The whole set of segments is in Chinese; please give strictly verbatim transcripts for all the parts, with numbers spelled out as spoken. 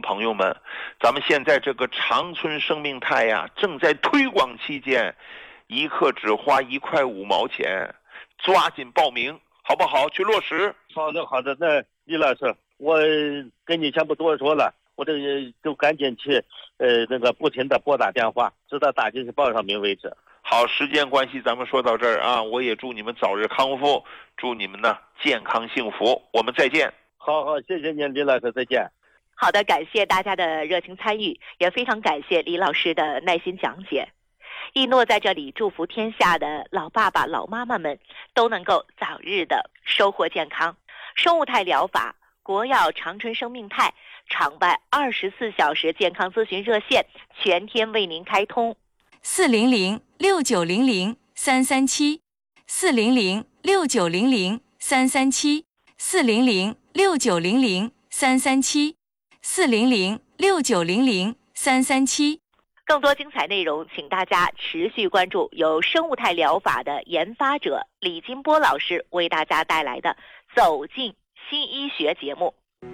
朋友们，咱们现在这个长春生命态呀，正在推广期间，一克只花一块五毛钱，抓紧报名，好不好？去落实。 好的，好的。那李老师，我跟你先不多说了，我这个就赶紧去，呃，那个不停的拨打电话，直到打进去报上名为止。 好，时间关系，咱们说到这儿啊，我也祝你们早日康复，祝你们呢健康幸福，我们再见。 好好，谢谢您，李老师，再见。 好的，感谢大家的热情参与，也非常感谢李老师的耐心讲解。一诺在这里祝福天下的老爸爸、老妈妈们都能够早日的收获健康。生物态疗法国药长春生命态常办二十四小时健康咨询热线，全天为您开通。 四零零六九零零三三七，四零零六九零零三三七，四零零六九零零三三七，四零零六九零零三三七。 更多精彩内容，请大家持续关注由生物态疗法的研发者李金波老师为大家带来的《走进新医学》节目。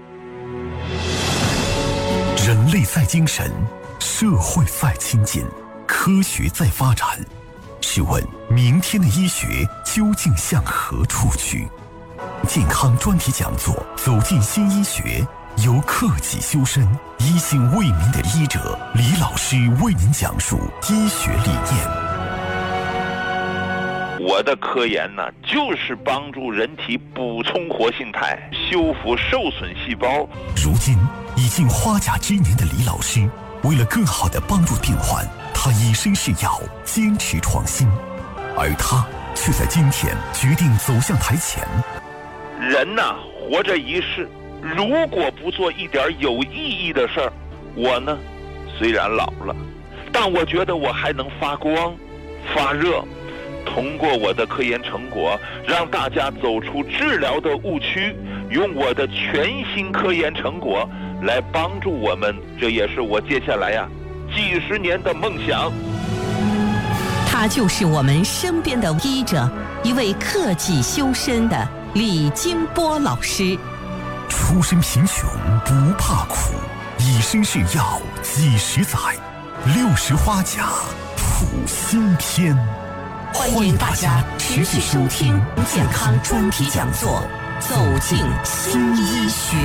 人类在精神，社会在亲近，科学在发展。试问明天的医学究竟向何处去？健康专题讲座走进新医学，由克己修身、一心为民的医者李老师为您讲述医学理念。 我的科研呢，就是帮助人体补充活性肽，修复受损细胞。 如今已经花甲之年的李老师，为了更好地帮助病患，他以身试药，坚持创新，而他却在今天决定走向台前。 人呐，活着一世，如果不做一点有意义的事儿，我呢，虽然老了，但我觉得我还能发光、发热。通过我的科研成果，让大家走出治疗的误区，用我的全新科研成果来帮助我们，这也是我接下来呀、啊、几十年的梦想。 他就是我们身边的医者，一位克己修身的李金波老师。 出身贫穷不怕苦，以身试药几十载，六十花甲谱新篇。 欢迎大家持续收听健康专题讲座，走进新医学。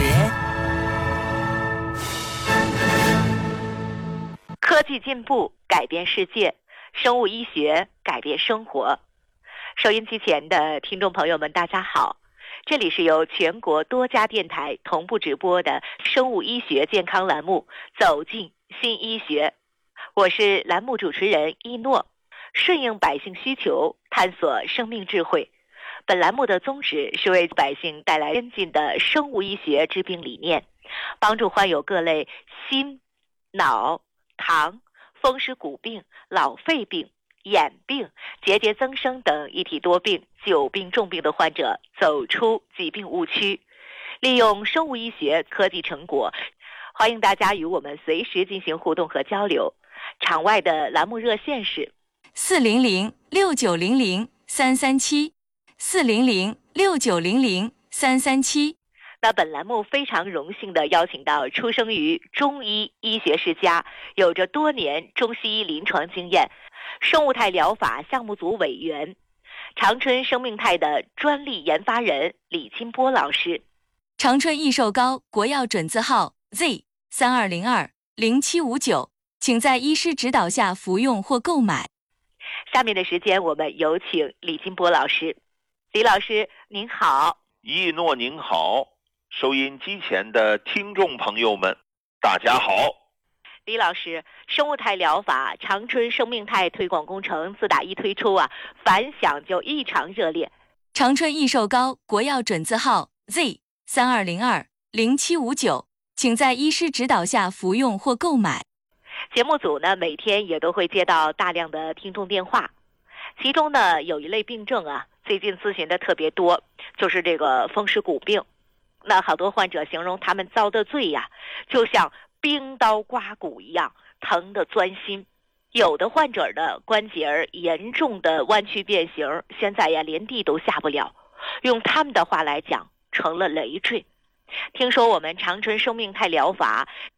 科技进步改变世界，生物医学改变生活。收音机前的听众朋友们，大家好，这里是由全国多家电台同步直播的生物医学健康栏目《走进新医学》，我是栏目主持人一诺。顺应百姓需求，探索生命智慧。本栏目的宗旨是为百姓带来先进的生物医学治病理念，帮助患有各类心、脑、糖、风湿骨病、老肺病、眼病、结节增生等一体多病、久病重病的患者走出疾病误区，利用生物医学科技成果。欢迎大家与我们随时进行互动和交流。场外的栏目热线是四零零六九零零三三七，四零零六九零零三三七。 那本栏目非常荣幸地邀请到出生于中医医学世家，有着多年中西医临床经验，生物态疗法项目组委员，长春生命态的专利研发人李金波老师。 长春益寿膏国药准字号 Z 三二零二零七五九，请在医师指导下服用或购买。 下面的时间，我们有请李金波老师。李老师您好。 一诺您好，收音机前的听众朋友们大家好。 李老师，生物态疗法长春生命态推广工程自打一推出啊，反响就异常热烈。 长春益寿膏国药准字号 Z 三二零二零七五九，请在医师指导下服用或购买。 节目组呢，每天也都会接到大量的听众电话，其中呢有一类病症啊，最近咨询的特别多，就是这个风湿骨病。那好多患者形容他们遭的罪呀、啊，就像冰刀刮骨一样，疼得钻心。有的患者的关节儿严重的弯曲变形，现在呀连地都下不了，用他们的话来讲，成了累赘。听说我们长春生命态疗法